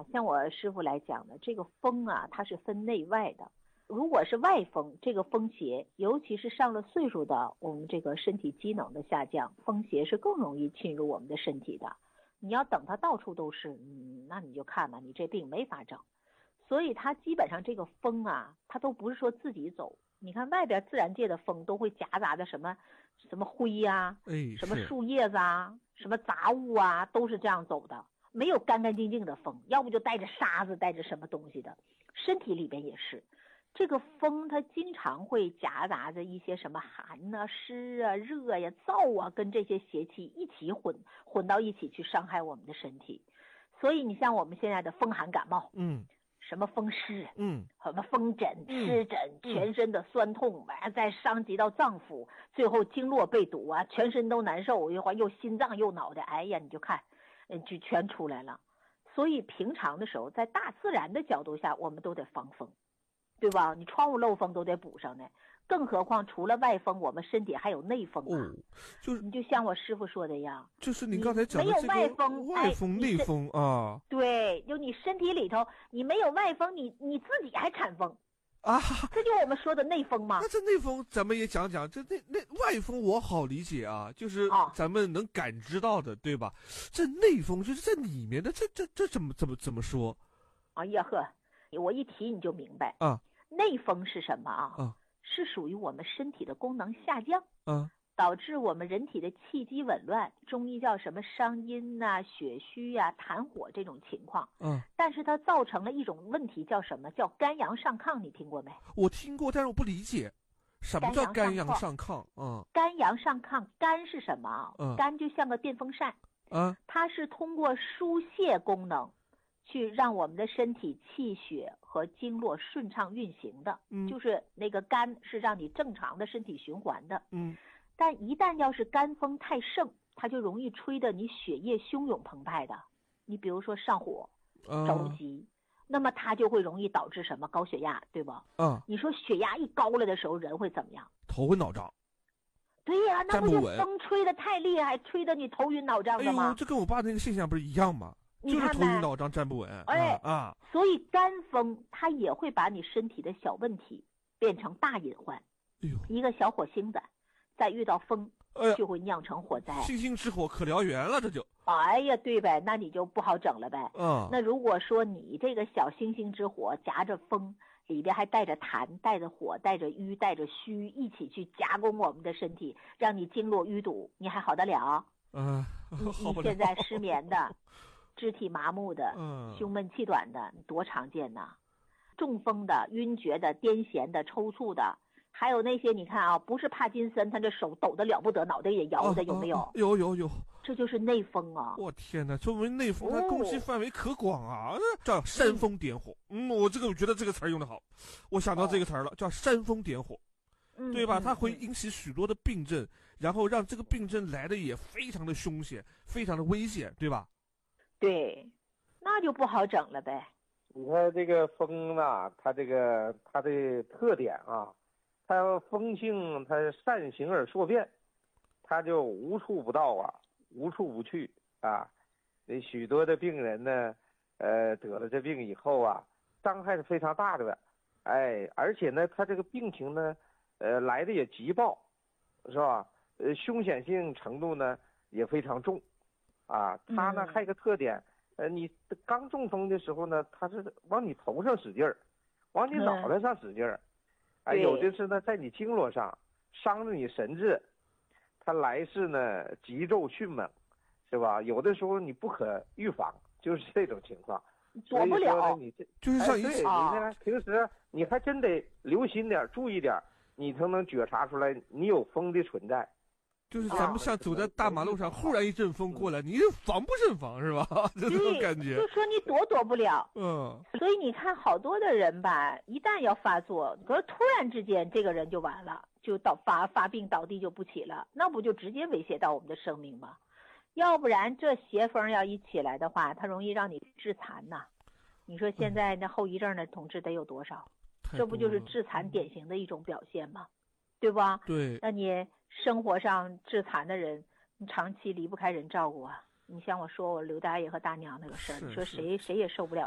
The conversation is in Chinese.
像我师傅来讲呢，这个风啊，它是分内外的。如果是外风，这个风邪，尤其是上了岁数的，我们这个身体机能的下降，风邪是更容易侵入我们的身体的。你要等它到处都是，那你就看吧，你这病没法整。所以它基本上这个风啊，它都不是说自己走。你看外边自然界的风都会夹杂着什么灰呀、什么树叶子啊、什么杂物啊，都是这样走的。没有干干净净的风，要不就带着沙子，带着什么东西的。身体里边也是。这个风它经常会夹杂着一些什么寒啊、湿啊、热呀、燥啊，跟这些邪气一起混到一起去伤害我们的身体。所以你像我们现在的风寒感冒，什么风湿，什么风疹、湿疹，全身的酸痛，完了再伤及到脏腑，最后经络被堵啊，全身都难受，又心脏又脑袋，哎呀，你就看，就全出来了。所以平常的时候，在大自然的角度下，我们都得防风。对吧？你窗户漏风都得补上呢，更何况除了外风，我们身体还有内风啊。就是你就像我师傅说的一样， 就是你刚才讲的没有外风， 外风、内风啊。 对，就你身体里头，你没有外风，你自己还产风啊， 这就我们说的内风嘛。 那这内风咱们也讲讲，这那外风我好理解啊，就是咱们能感知到的，对吧？这内风就是在里面的，这怎么说？ 哎呀呵，我一提你就明白啊。 内风是什么啊？是属于我们身体的功能下降，导致我们人体的气机紊乱，中医叫什么伤阴啊、血虚啊、痰火这种情况。但是它造成了一种问题，叫什么？叫肝阳上亢，你听过没？ 我听过，但是我不理解，什么叫肝阳上亢？ 肝阳上亢，肝是什么？肝就像个电风扇，它是通过疏泄功能。去让我们的身体气血和经络顺畅运行的，就是那个肝是让你正常的身体循环的，但一旦要是肝风太盛，它就容易吹得你血液汹涌澎湃的。你比如说上火、着急，那么它就会容易导致什么高血压，对吧？你说血压一高了的时候，人会怎么样？ 头昏脑胀。 对呀，那不就风吹得太厉害，吹得你头晕脑胀的吗？ 哎呦，这跟我爸那个现象不是一样吗？就是头晕脑胀站不稳。 所以肝风它也会把你身体的小问题变成大隐患。一个小火星子再遇到风，就会酿成火灾。 星星之火可燎原了，这就。 哎呀，对呗，那你就不好整了呗。那如果说你这个小星星之火夹着风，里边还带着痰、带着火、带着瘀、带着虚，一起去夹攻我们的身体，让你经络淤堵，你还好得了？你现在失眠的。肢体麻木的，胸闷气短的，多常见呐！中风的、晕厥的、癫痫的、抽搐的，还有那些你看啊，不是帕金森，他这手抖得了不得，脑袋也摇的，有没有？ 有。 这就是内风啊！ 我天哪，说明内风它攻击范围可广啊，叫煽风点火。我觉得这个词儿用得好，我想到这个词儿了，叫煽风点火，对吧？它会引起许多的病症，然后让这个病症来的也非常的凶险，非常的危险，对吧？ 对，那就不好整了呗。 你看这个风呢，它的特点啊，它风性它善行而数变，它就无处不到啊，无处不去啊。那许多的病人呢，得了这病以后啊，伤害是非常大的，而且呢，它这个病情呢，来的也急暴，是吧？凶险性程度呢也非常重。它呢还有一个特点，你刚中风的时候呢，它是往你头上使劲儿，往你脑袋上使劲儿，有的是呢在你经络上伤着你神志，它来势呢急骤迅猛，是吧？有的时候你不可预防，就是这种情况， 躲不了。 你这就是像对你呢，平时你还真得留心点，注意点，你才能觉察出来你有风的存在。 就是咱们像走在大马路上，忽然一阵风过来，你防不胜防，是吧？这种感觉。 就说你躲不了。所以你看，好多的人吧，一旦要发作，可是突然之间这个人就完了，就发病倒地就不起了，那不就直接威胁到我们的生命吗？要不然这邪风要一起来的话，它容易让你致残呐。你说现在那后遗症的同志得有多少？这不就是致残典型的一种表现吗？对吧？ 对。 那你生活上致残的人，你长期离不开人照顾啊。你像我说我刘大爷和大娘那个事儿，你说谁也受不了。